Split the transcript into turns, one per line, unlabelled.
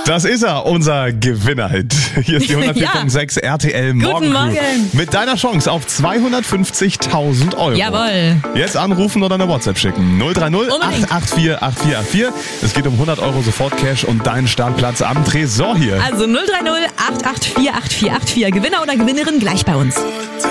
Das ist er, unser Gewinner. Hier ist die 104.6 RTL Morgen.
Guten Morgen.
Mit deiner Chance auf 250.000 Euro.
Jawohl.
Jetzt anrufen oder eine WhatsApp schicken. 030 884 8484. Es geht um 100 Euro Sofort-Cash und deinen Startplatz am Tresor hier.
Also 030 884 8484. Gewinner oder Gewinnerin gleich bei uns.